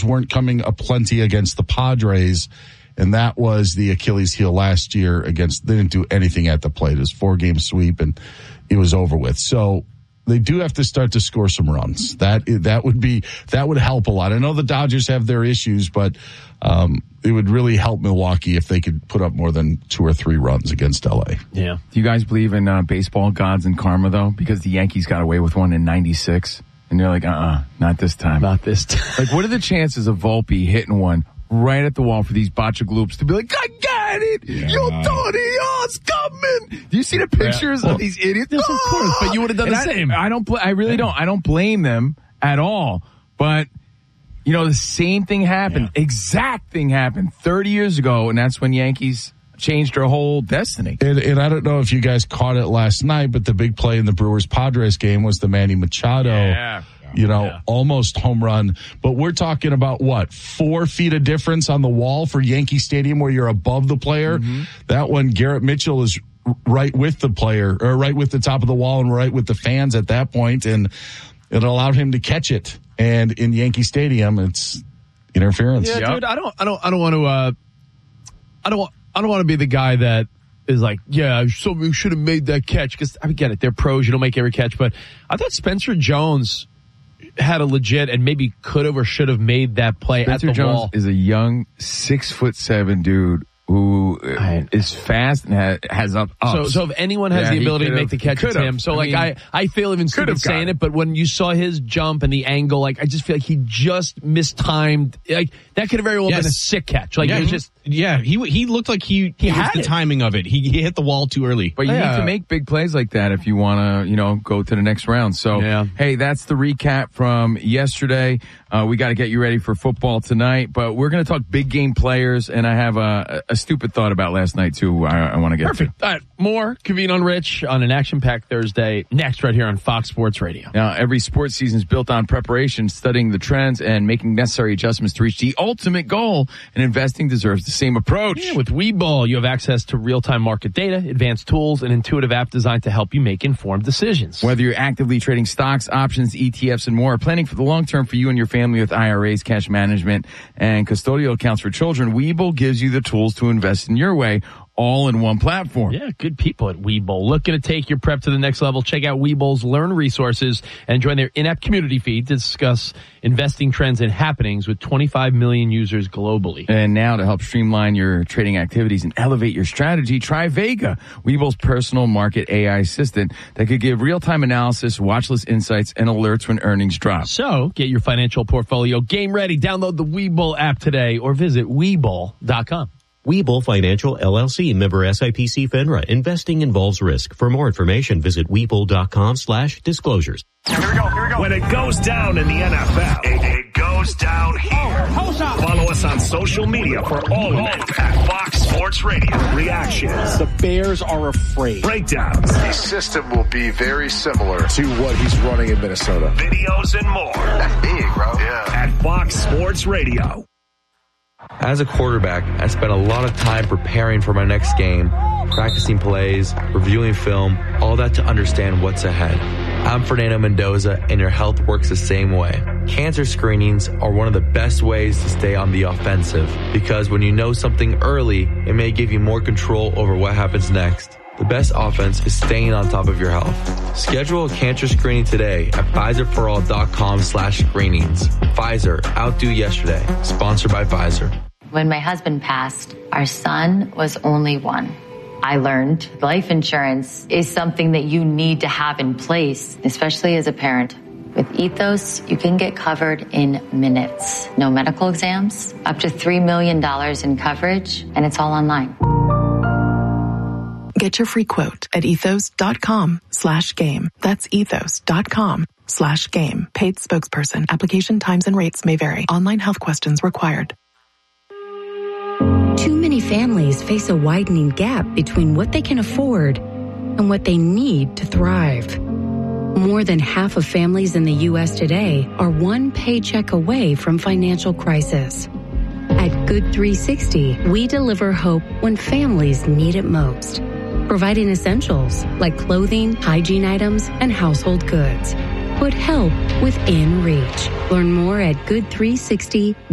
runs weren't coming aplenty against the Padres, and that was the Achilles heel last year against. They didn't do anything at the plate. It was 4-game sweep, and it was over with. So they do have to start to score some runs. That would help a lot. I know the Dodgers have their issues, but it would really help Milwaukee if they could put up more than 2 or 3 runs against LA. Yeah. Do you guys believe in baseball gods and karma, though? Because the Yankees got away with one in '96, and they're like, not this time. Not this time. Like, what are the chances of Volpe hitting one right at the wall for these Botchagloops to be like, I got it! Yeah. Yo, Tony, it's coming! Do you see the pictures of these idiots? Yes, of course, but you would have done the same. I really don't. I don't blame them at all. But, the same thing happened. Yeah. Exact thing happened 30 years ago, and that's when Yankees changed their whole destiny. And I don't know if you guys caught it last night, but the big play in the Brewers-Padres game was the Manny Machado, almost home run. But we're talking about, 4 feet of difference on the wall for Yankee Stadium where you're above the player? Mm-hmm. That one, Garrett Mitchell is right with the player, or right with the top of the wall and right with the fans at that point, and it allowed him to catch it. And in Yankee Stadium, it's interference. Yeah, dude, I don't want to be the guy that is like, yeah, we should have made that catch, because I get it, they're pros, you don't make every catch, but I thought Spencer Jones had a legit and maybe could have or should have made that play Spencer at the Jones wall. Is a young 6'7" dude who is fast and has ups. So if anyone has the ability to make the catch, it's him. So I feel even stupid saying it, but when you saw his jump and the angle, I just feel like he just mistimed. Like that could have very well been a sick catch. Like it was just. Yeah, he looked like he had the timing of it. He hit the wall too early. But you need to make big plays like that if you want to, go to the next round. So, hey, that's the recap from yesterday. We got to get you ready for football tonight, but we're going to talk big game players, and I have a stupid thought about last night, too, I want to get Perfect. to. All right, more Kaveen on Rich on an action-packed Thursday, next right here on Fox Sports Radio. Now, every sports season is built on preparation, studying the trends, and making necessary adjustments to reach the ultimate goal, and investing deserves the same approach. Yeah, with Webull, you have access to real-time market data, advanced tools, and intuitive app designed to help you make informed decisions. Whether you're actively trading stocks, options, ETFs, and more, or planning for the long term for you and your family with IRAs, cash management, and custodial accounts for children, Webull gives you the tools to invest in your way, all in one platform. Yeah, good people at Webull. Looking to take your prep to the next level? Check out Webull's Learn resources and join their in-app community feed to discuss investing trends and happenings with 25 million users globally. And now to help streamline your trading activities and elevate your strategy, try Vega, Webull's personal market AI assistant that could give real-time analysis, watch list insights, and alerts when earnings drop. So get your financial portfolio game ready. Download the Webull app today or visit Webull.com. Webull Financial LLC, member SIPC FINRA. Investing involves risk. For more information, visit Webull.com/disclosures. Here we go. When it goes down in the NFL, it goes down here. Follow us on social media for all of it at Fox Sports Radio. Reactions. The Bears are afraid. Breakdowns. The system will be very similar to what he's running in Minnesota. Videos and more. That's big, bro. Yeah. At Fox Sports Radio. As a quarterback, I spent a lot of time preparing for my next game, practicing plays, reviewing film, all that to understand what's ahead. I'm Fernando Mendoza, and your health works the same way. Cancer screenings are one of the best ways to stay on the offensive, because when you know something early, it may give you more control over what happens next. The best offense is staying on top of your health. Schedule a cancer screening today at Pfizerforall.com/screenings. Pfizer, outdo yesterday. Sponsored by Pfizer. When my husband passed, our son was only 1. I learned life insurance is something that you need to have in place, especially as a parent. With Ethos, you can get covered in minutes. No medical exams, up to $3 million in coverage, and it's all online. Get your free quote at ethos.com/game. That's ethos.com/game. Paid spokesperson. Application times and rates may vary. Online health questions required. Too many families face a widening gap between what they can afford and what they need to thrive. More than half of families in the U.S. today are one paycheck away from financial crisis. At Good 360, we deliver hope when families need it most, providing essentials like clothing, hygiene items, and household goods. Put help within reach. Learn more at good360.com.